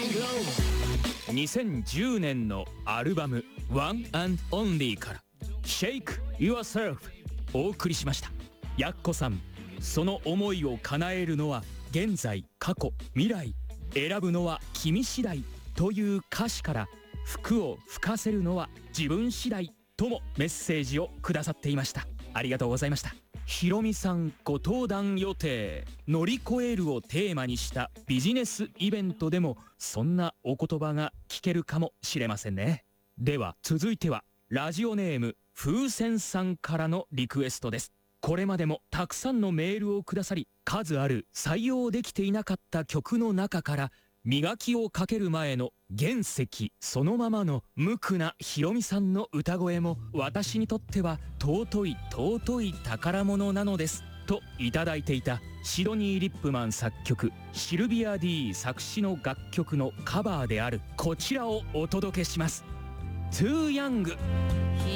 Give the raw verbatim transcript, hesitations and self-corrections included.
にせんじゅうねんのアルバム「ワンアンドオンリー」から「Shake Yourself」お送りしました。やっこさん、その思いを叶えるのは現在、過去、未来、選ぶのは君次第という歌詞から服を吹かせるのは自分次第ともメッセージをくださっていました。ありがとうございました。ひろみさんご登壇予定、乗り越えるをテーマにしたビジネスイベントでもそんなお言葉が聞けるかもしれませんね。では続いてはラジオネーム風船さんからのリクエストです。これまでもたくさんのメールをくださり、数ある採用できていなかった曲の中から磨きをかける前の原石そのままの無垢なひろみさんの歌声も私にとっては尊い尊い宝物なのですといただいていたシドニー・リップマン作曲、シルビア D 作詞の楽曲のカバーであるこちらをお届けします。 Too Young。